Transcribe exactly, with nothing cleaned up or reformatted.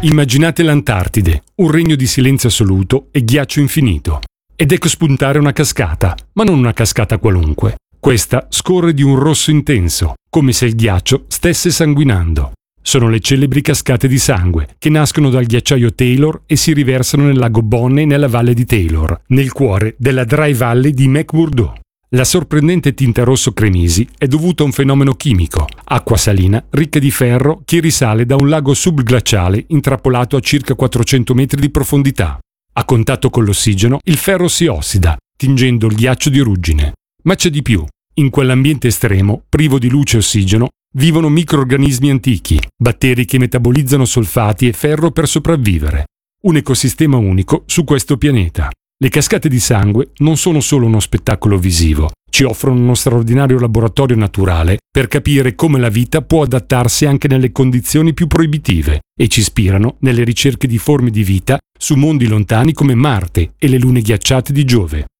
Immaginate l'Antartide, un regno di silenzio assoluto e ghiaccio infinito. Ed ecco spuntare una cascata, ma non una cascata qualunque. Questa scorre di un rosso intenso, come se il ghiaccio stesse sanguinando. Sono le celebri cascate di sangue, che nascono dal ghiacciaio Taylor e si riversano nel lago Bonney nella valle di Taylor, nel cuore della Dry Valley di McMurdo. La sorprendente tinta rosso cremisi è dovuta a un fenomeno chimico, acqua salina ricca di ferro che risale da un lago subglaciale intrappolato a circa quattrocento metri di profondità. A contatto con l'ossigeno, il ferro si ossida, tingendo il ghiaccio di ruggine. Ma c'è di più. In quell'ambiente estremo, privo di luce e ossigeno, vivono microrganismi antichi, batteri che metabolizzano solfati e ferro per sopravvivere. Un ecosistema unico su questo pianeta. Le cascate di sangue non sono solo uno spettacolo visivo, ci offrono uno straordinario laboratorio naturale per capire come la vita può adattarsi anche nelle condizioni più proibitive e ci ispirano nelle ricerche di forme di vita su mondi lontani come Marte e le lune ghiacciate di Giove.